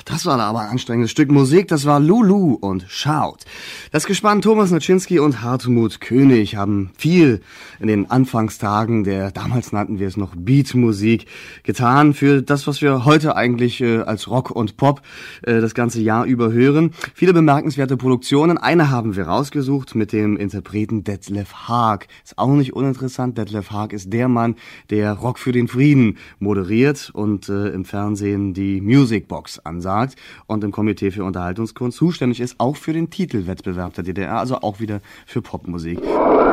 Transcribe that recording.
Das war aber ein anstrengendes Stück Musik. Das war Lulu und Shout. Das Gespann Thomas Naczynski und Hartmut König haben viel in den Anfangstagen damals nannten wir es noch Beatmusik, getan für das, was wir heute eigentlich als Rock und Pop das ganze Jahr über hören. Viele bemerkenswerte Produktionen. Eine haben wir rausgesucht mit dem Interpreten Detlef Haag. Ist auch nicht uninteressant. Detlef Haag ist der Mann, der Rock für den Frieden moderiert und im Fernsehen die Musicbox ansagt und im Komitee für Unterhaltungskunst zuständig ist, auch für den Titelwettbewerb der DDR, also auch wieder für Popmusik.